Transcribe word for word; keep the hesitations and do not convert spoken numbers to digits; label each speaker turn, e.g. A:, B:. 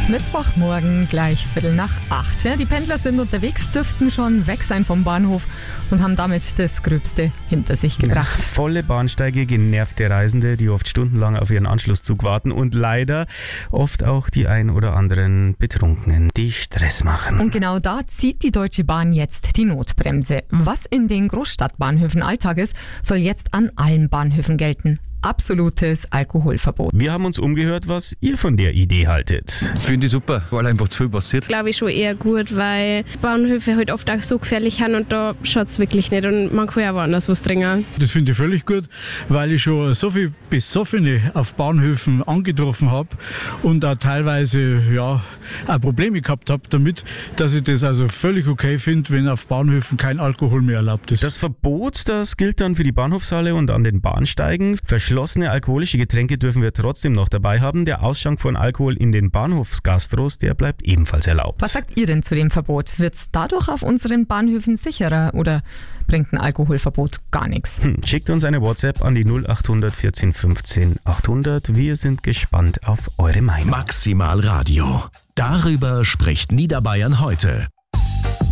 A: Mittwochmorgen gleich Viertel nach acht. Ja, die Pendler sind unterwegs, dürften schon weg sein vom Bahnhof und haben damit das Gröbste hinter sich gebracht.
B: Ja, volle Bahnsteige, genervte Reisende, die oft stundenlang auf ihren Anschlusszug warten und leider oft auch die ein oder anderen Betrunkenen, die Stress machen.
A: Und genau da zieht die Deutsche Bahn jetzt die Notbremse. Was in den Großstadtbahnhöfen Alltag ist, soll jetzt an allen Bahnhöfen gelten. Absolutes Alkoholverbot.
B: Wir haben uns umgehört, was ihr von der Idee haltet.
C: Finde ich super, weil einfach zu viel passiert.
D: Glaube ich schon eher gut, weil Bahnhöfe halt oft auch so gefährlich sind und da schaut es wirklich nicht und man kann ja woanders was trinken.
E: Das finde ich völlig gut, weil ich schon so viele Besoffene auf Bahnhöfen angetroffen habe und auch teilweise ja, auch Probleme gehabt habe damit, dass ich das also völlig okay finde, wenn auf Bahnhöfen kein Alkohol mehr erlaubt ist.
B: Das Verbot, das gilt dann für die Bahnhofshalle und an den Bahnsteigen. Verschlossene alkoholische Getränke dürfen wir trotzdem noch dabei haben. Der Ausschank von Alkohol in den Bahnhofsgastros, der bleibt ebenfalls erlaubt.
A: Was sagt ihr denn zu dem Verbot? Wird es dadurch auf unseren Bahnhöfen sicherer oder bringt ein Alkoholverbot gar nichts?
B: Hm, schickt uns eine WhatsApp an die null acht hundert vierzehn fünfzehn achthundert. Wir sind gespannt auf eure Meinung.
F: Maximal Radio. Darüber spricht Niederbayern heute.